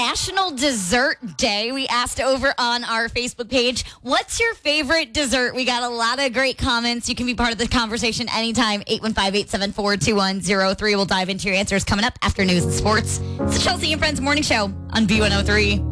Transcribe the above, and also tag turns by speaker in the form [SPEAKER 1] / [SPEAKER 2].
[SPEAKER 1] National Dessert Day. We asked over on our Facebook page, what's your favorite dessert? We got a lot of great comments. You can be part of the conversation anytime. 815-874-2103. We'll dive into your answers coming up after news and sports. It's the Chelsea and Friends Morning Show on B103.